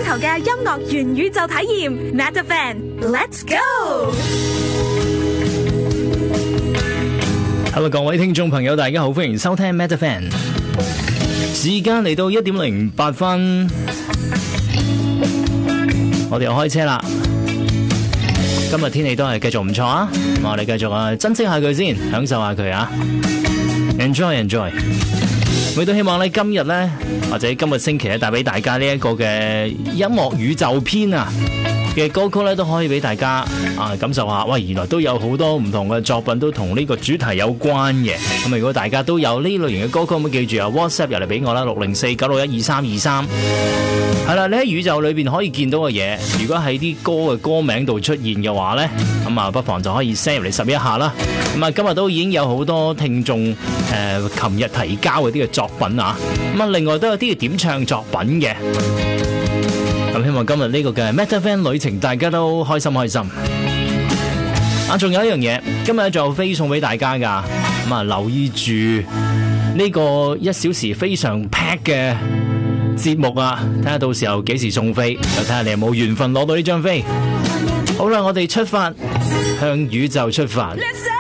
求嘅音樂元宇宙體驗 ，Metavan，Let's go！Hello， 各位聽眾朋友，大家好，歡迎收聽 Metavan。時間嚟到1:08，我哋又開車啦。今日天氣都係繼續唔錯啊！我哋繼續珍惜下佢先，享受下佢啊 ！Enjoy。我都希望咧今日咧或者今個星期咧帶俾大家呢一個嘅音樂宇宙篇啊嘅歌曲咧，都可以俾大家感受下。喂，原來都有好多唔同嘅作品都同呢個主題有關嘅。咁如果大家都有呢類型嘅歌曲，咁記住WhatsApp 入嚟俾我啦，604-961-2323。係啦，你喺宇宙裏邊可以見到嘅嘢，如果喺啲歌嘅歌名度出現嘅話呢，咁不妨就可以 send 入嚟11下啦。咁今日都已經有好多聽眾琴日提交嗰啲嘅作品啊。咁另外都有啲點唱作品嘅。咁希望今日呢個嘅 Metavan 旅程大家都開心。仲有一樣嘢，今日仲有飛送俾大家噶。留意住呢個1小時非常 pack 嘅節目啊，睇下到時候幾時送飛，就睇下你有冇緣分攞到呢張飛。好啦，我哋出發，向宇宙出發。Let's